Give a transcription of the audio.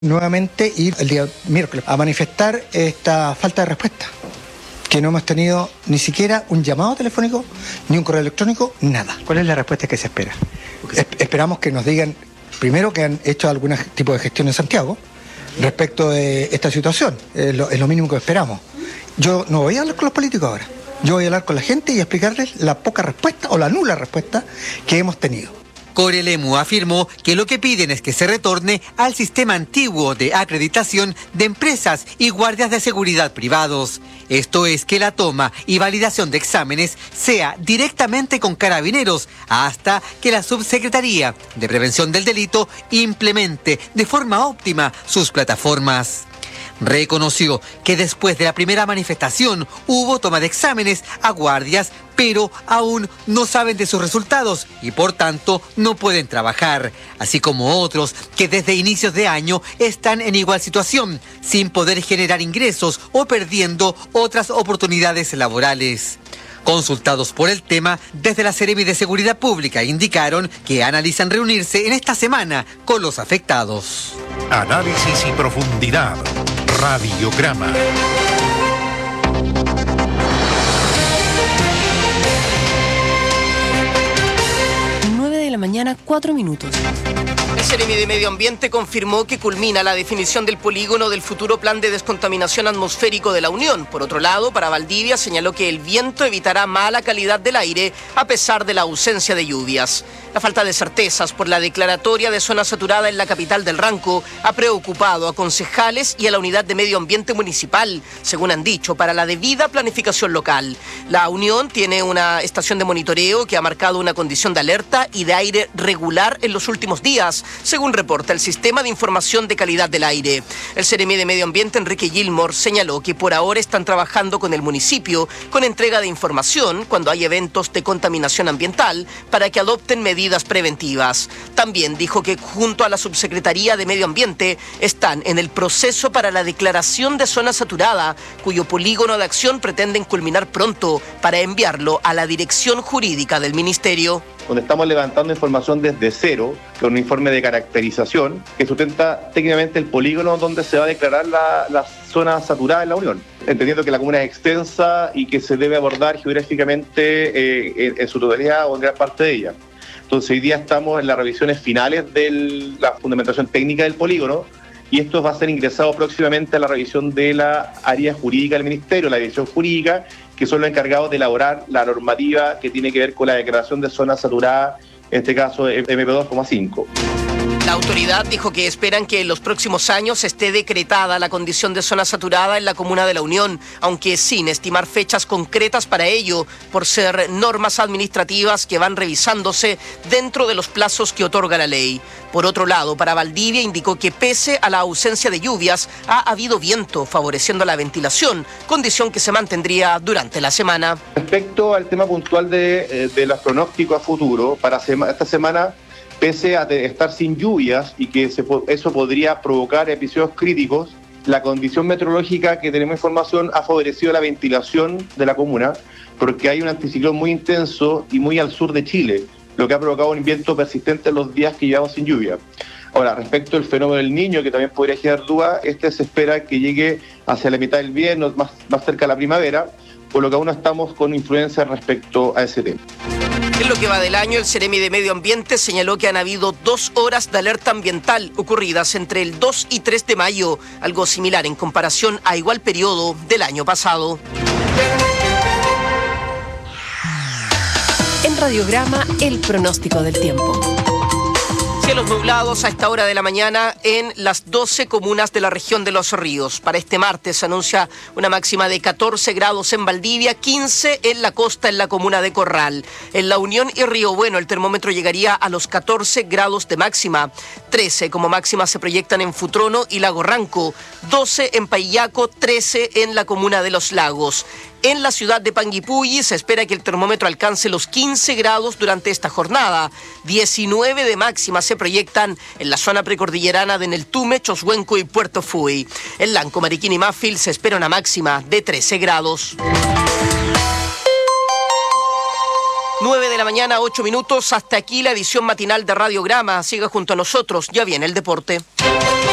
nuevamente ir el día miércoles a manifestar esta falta de respuesta, que no hemos tenido ni siquiera un llamado telefónico, ni un correo electrónico, nada. ¿Cuál es la respuesta que se espera? Esperamos que nos digan, primero, que han hecho algún tipo de gestión en Santiago respecto de esta situación. Es lo mínimo que esperamos. Yo no voy a hablar con los políticos ahora. Yo voy a hablar con la gente y explicarles la poca respuesta o la nula respuesta que hemos tenido. Corelemu afirmó que lo que piden es que se retorne al sistema antiguo de acreditación de empresas y guardias de seguridad privados. Esto es, que la toma y validación de exámenes sea directamente con Carabineros hasta que la Subsecretaría de Prevención del Delito implemente de forma óptima sus plataformas. Reconoció que después de la primera manifestación hubo toma de exámenes a guardias, pero aún no saben de sus resultados y por tanto no pueden trabajar, así como otros que desde inicios de año están en igual situación, sin poder generar ingresos o perdiendo otras oportunidades laborales. Consultados por el tema, desde la Seremi de Seguridad Pública indicaron que analizan reunirse en esta semana con los afectados. Análisis y profundidad. Radiograma. Mañana, 4 minutos. El Seremi de Medio Ambiente confirmó que culmina la definición del polígono del futuro plan de descontaminación atmosférico de la Unión. Por otro lado, para Valdivia señaló que el viento evitará mala calidad del aire a pesar de la ausencia de lluvias. La falta de certezas por la declaratoria de zona saturada en la capital del Ranco ha preocupado a concejales y a la unidad de medio ambiente municipal, según han dicho, para la debida planificación local. La Unión tiene una estación de monitoreo que ha marcado una condición de alerta y de aire regular en los últimos días, según reporta el Sistema de Información de Calidad del Aire. El Seremi de Medio Ambiente, Enrique Gilmore, señaló que por ahora están trabajando con el municipio con entrega de información cuando hay eventos de contaminación ambiental para que adopten medidas preventivas. También dijo que junto a la Subsecretaría de Medio Ambiente están en el proceso para la declaración de zona saturada, cuyo polígono de acción pretenden culminar pronto para enviarlo a la dirección jurídica del Ministerio. Donde estamos levantando información desde cero, con un informe de caracterización que sustenta técnicamente el polígono donde se va a declarar la zona saturada en la Unión, entendiendo que la comuna es extensa y que se debe abordar geográficamente en su totalidad o en gran parte de ella. Entonces hoy día estamos en las revisiones finales de la fundamentación técnica del polígono y esto va a ser ingresado próximamente a la revisión de la área jurídica del Ministerio, la dirección jurídica, que son los encargados de elaborar la normativa que tiene que ver con la declaración de zona saturada, en este caso MP2,5. La autoridad dijo que esperan que en los próximos años esté decretada la condición de zona saturada en la comuna de La Unión, aunque sin estimar fechas concretas para ello, por ser normas administrativas que van revisándose dentro de los plazos que otorga la ley. Por otro lado, para Valdivia indicó que pese a la ausencia de lluvias, ha habido viento favoreciendo la ventilación, condición que se mantendría durante la semana. Respecto al tema puntual de los pronósticos a futuro, para esta semana, pese a estar sin lluvias y que eso podría provocar episodios críticos, la condición meteorológica que tenemos información ha favorecido la ventilación de la comuna porque hay un anticiclón muy intenso y muy al sur de Chile, lo que ha provocado un viento persistente en los días que llevamos sin lluvia. Ahora, respecto al fenómeno del Niño, que también podría generar dudas, se espera que llegue hacia la mitad del invierno, más cerca de la primavera, por lo que aún no estamos con influencia respecto a ese tema. En lo que va del año, el Seremi de Medio Ambiente señaló que han habido 2 horas de alerta ambiental ocurridas entre el 2 y 3 de mayo, algo similar en comparación a igual periodo del año pasado. En Radiograma, el pronóstico del tiempo. Cielos nublados a esta hora de la mañana en las 12 comunas de la región de Los Ríos. Para este martes se anuncia una máxima de 14 grados en Valdivia, 15 en la costa en la comuna de Corral. En La Unión y Río Bueno el termómetro llegaría a los 14 grados de máxima. 13 como máxima se proyectan en Futrono y Lago Ranco. 12 en Paillaco, 13 en la comuna de Los Lagos. En la ciudad de Panguipulli se espera que el termómetro alcance los 15 grados durante esta jornada. 19 de máxima se proyectan en la zona precordillerana de Neltume, Choshuenco y Puerto Fui. En Lanco, Mariquín y Mafil se espera una máxima de 13 grados. 9 de la mañana, 8 minutos. Hasta aquí la edición matinal de Radiograma. Siga junto a nosotros. Ya viene el deporte.